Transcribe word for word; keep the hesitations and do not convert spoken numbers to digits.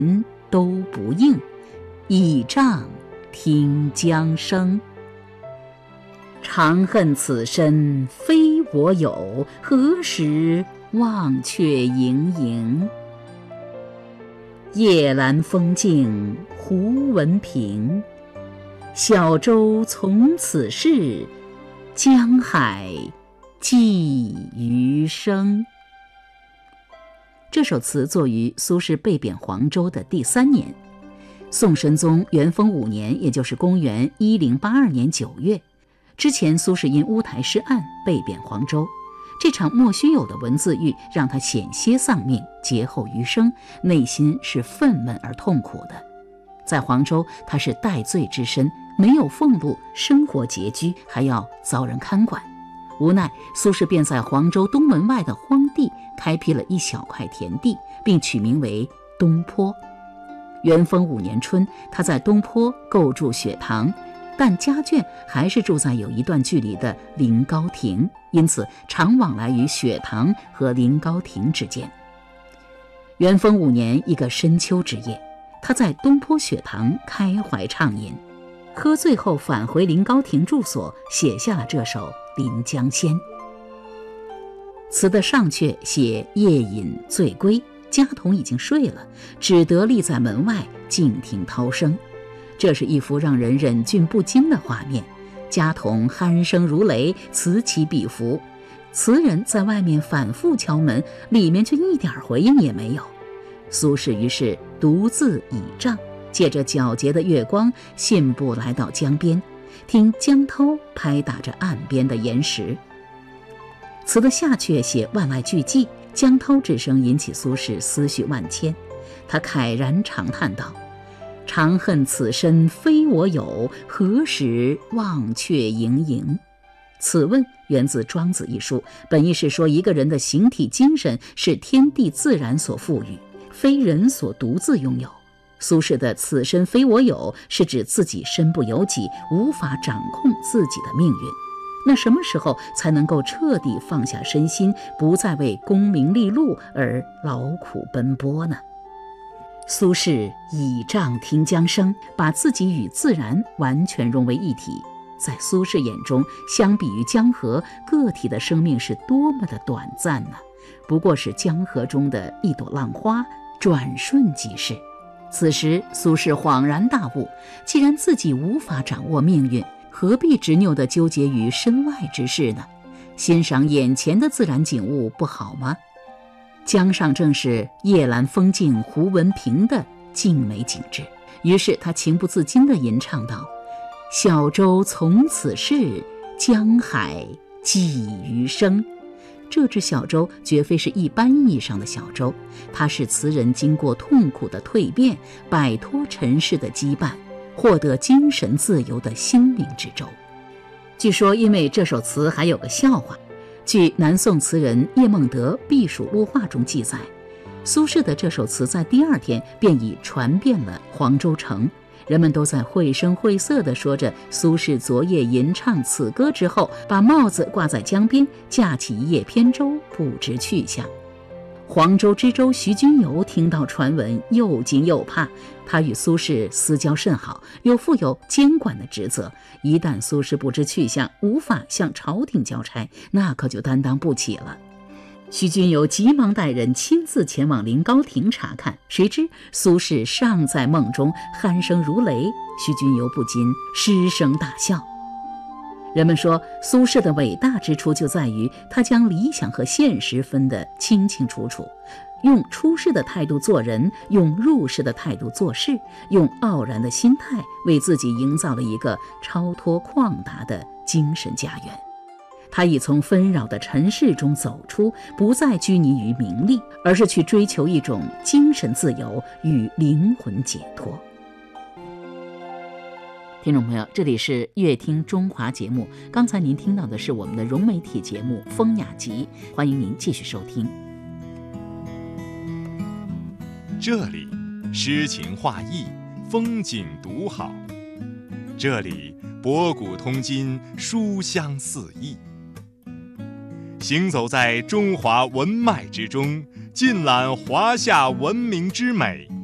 都不应，倚杖听江声。长恨此身非我有，何时忘却营营。夜阑风静胡文平，小舟从此逝，江海寄余生。这首词作于苏轼被贬黄州的第三年，宋神宗元丰五年，也就是公元一零八二年九月。之前苏轼因乌台诗案被贬黄州，这场莫须有的文字狱让他险些丧命，劫后余生，内心是愤懑而痛苦的。在黄州，他是戴罪之身，没有俸禄，生活拮据，还要遭人看管。无奈，苏轼便在黄州东门外的荒地开辟了一小块田地，并取名为东坡。元丰五年春，他在东坡构筑雪堂，但家眷还是住在有一段距离的临高亭，因此常往来于雪堂和临高亭之间。元丰五年一个深秋之夜，他在东坡雪堂开怀畅饮，喝醉后返回临高亭住所，写下了这首《临江仙》。词的上阙写夜饮醉归，家童已经睡了，只得立在门外静听涛声。这是一幅让人忍俊不禁的画面，家童鼾声如雷，此起彼伏。词人在外面反复敲门，里面却一点回应也没有。苏轼于是独自倚杖，借着皎洁的月光，信步来到江边，听江涛拍打着岸边的岩石。词的下阙写万籁俱寂，江涛之声引起苏轼思绪万千，他慨然长叹道：长恨此身非我有，何时忘却营营。此问源自《庄子》一书，本意是说一个人的形体精神是天地自然所赋予，非人所独自拥有。苏轼的此身非我有是指自己身不由己，无法掌控自己的命运。那什么时候才能够彻底放下身心，不再为功名利禄而劳苦奔波呢？苏轼倚杖听江声，把自己与自然完全融为一体。在苏轼眼中，相比于江河，个体的生命是多么的短暂呢？不过是江河中的一朵浪花，转瞬即逝。此时苏轼恍然大悟，既然自己无法掌握命运，何必执拗地纠结于身外之事呢？欣赏眼前的自然景物不好吗？江上正是夜阑风静胡文平的静美景致，于是他情不自禁地吟唱道：小舟从此逝，江海寄余生。这只小舟绝非是一般意义上的小舟，它是词人经过痛苦的蜕变，摆脱尘世的羁绊，获得精神自由的心灵之舟。据说因为这首词还有个笑话，据南宋词人叶梦得《避暑录话》中记载，苏轼的这首词在第二天便已传遍了黄州城，人们都在绘声绘色地说着苏轼昨夜吟唱此歌之后，把帽子挂在江边，架起一叶扁舟，不知去向。黄州知州徐君游听到传闻，又惊又怕。他与苏轼私交甚好，又负有监管的职责，一旦苏轼不知去向，无法向朝廷交差，那可就担当不起了。徐君游急忙带人亲自前往临高亭查看，谁知苏轼尚在梦中，鼾声如雷。徐君游不禁失声大笑。人们说，苏轼的伟大之处就在于他将理想和现实分得清清楚楚，用出世的态度做人，用入世的态度做事，用傲然的心态为自己营造了一个超脱旷达的精神家园。他已从纷扰的尘世中走出，不再拘泥于名利，而是去追求一种精神自由与灵魂解脱。听众朋友，这里是乐听中华节目，刚才您听到的是我们的融媒体节目《风雅集》，欢迎您继续收听。 这里诗情画意，风景独好，这里博古通今，书香四溢。行走在中华文脉之中，尽览华夏文明之美，